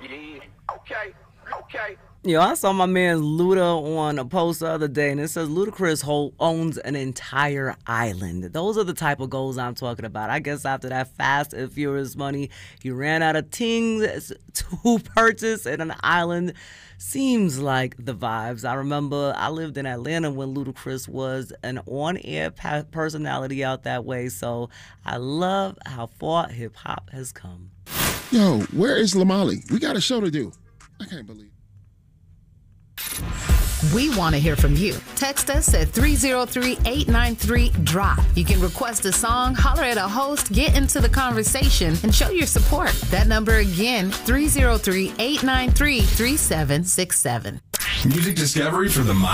Yeah. Okay. Okay. Yo, I saw my man Luda on a post the other day, and it says Ludacris owns an entire island. Those are the type of goals I'm talking about. I guess after that Fast and Furious money, he ran out of things to purchase in an island. Seems like the vibes. I remember I lived in Atlanta when Ludacris was an on-air personality out that way, so I love how far hip-hop has come. Yo, where is Lamali? We got a show to do. I can't believe it. We want to hear from you. Text us at 303-893-DROP. You can request a song, holler at a host, get into the conversation, and show your support. That number again, 303-893-3767. Music discovery for the mind.